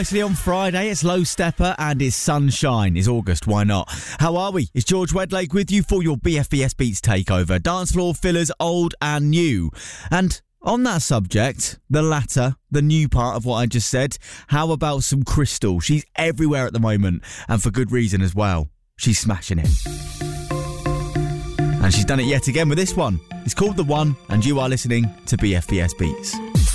Actually, on Friday, it's Low Stepper and it's Sunshine. It's August, why not? How are we? It's George Wedlake with you for your BFBS Beats takeover. Dance floor fillers, old and new. And on that subject, the latter, the new part of what I just said, how about some Crystal? She's everywhere at the moment, and for good reason as well. She's smashing it. And she's done it yet again with this one. It's called The One, and you are listening to BFBS Beats.